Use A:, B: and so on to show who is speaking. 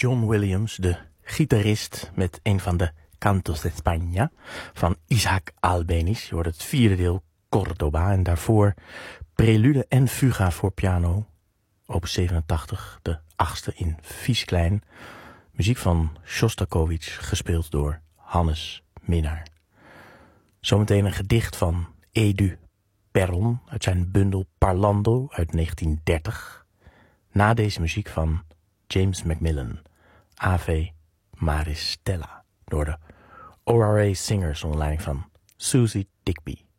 A: John Williams, de gitarist met een van de Cantos de España van Isaac Albéniz. Je hoort het vierde deel Córdoba en daarvoor Prelude en Fuga voor piano, opus 87, de achtste in vies klein. Muziek van Shostakovich, gespeeld door Hannes Minnaar. Zometeen een gedicht van Edu Perron uit zijn bundel Parlando uit 1930. Na deze muziek van James Macmillan, Ave Maristella, door de ORA Singers onder leiding van Susie Digby.